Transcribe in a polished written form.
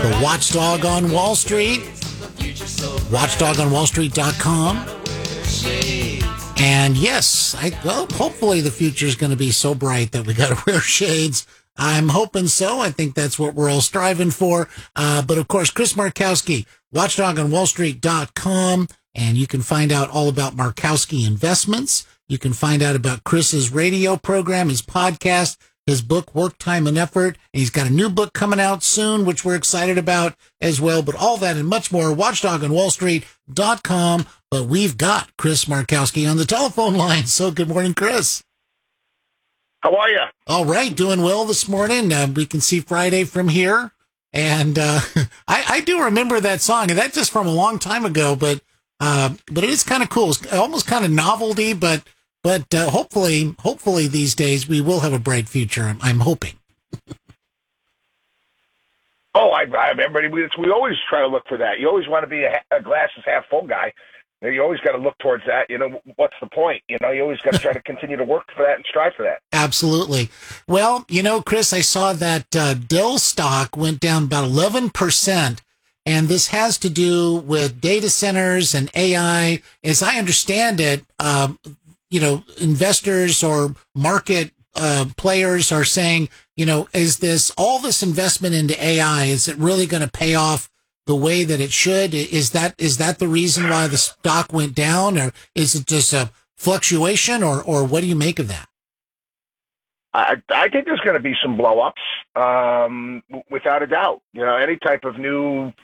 the Watchdog on Wall Street, watchdogonwallstreet.com. And yes, hopefully the future is going to be so bright that we got to wear shades. I'm hoping so. I think that's what we're all striving for. But of course, Chris Markowski, watchdogonwallstreet.com, and you can find out all about Markowski Investments. You can find out about Chris's radio program, his podcast, his book, Work, Time, and Effort. And he's got a new book coming out soon, which we're excited about as well. But all that and much more, watchdogonwallstreet.com. But we've got Chris Markowski on the telephone line. So good morning, Chris. How are you? All right, doing well this morning. We can see Friday from here. And I do remember that song, and that's just from a long time ago, but it is kind of cool. It's almost kind of novelty, but hopefully these days we will have a bright future. I'm hoping. Oh, I remember. We always try to look for that. You always want to be a glass is half full guy. You always got to look towards that. What's the point? You always got to try to continue to work for that and strive for that. Absolutely. Well, Chris, I saw that Dell stock went down about 11%, and this has to do with data centers and AI. As I understand it, investors or market players are saying, is all this investment into AI, is it really going to pay off the way that it should? Is that the reason why the stock went down, or is it just a fluctuation, or what do you make of that? I think there's going to be some blow-ups, without a doubt. Any type of new